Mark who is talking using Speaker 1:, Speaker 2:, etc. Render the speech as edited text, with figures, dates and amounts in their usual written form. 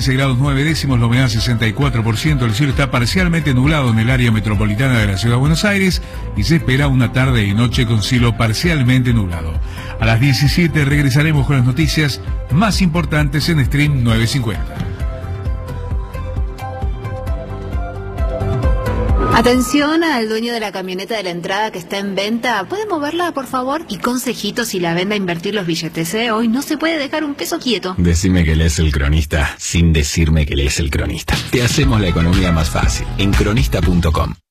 Speaker 1: 26 grados 9 décimos, la humedad 64%, el cielo está parcialmente nublado en el área metropolitana de la Ciudad de Buenos Aires y se espera una tarde y noche con cielo parcialmente nublado. A las 17 regresaremos con las noticias más importantes en Stream 950.
Speaker 2: Atención al dueño de la camioneta de la entrada que está en venta. ¿Puede moverla, por favor? Y consejitos si la vende a invertir los billetes, ¿eh? Hoy no se puede dejar un peso quieto.
Speaker 3: Decime que lees El Cronista sin decirme que lees El Cronista. Te hacemos la economía más fácil en cronista.com.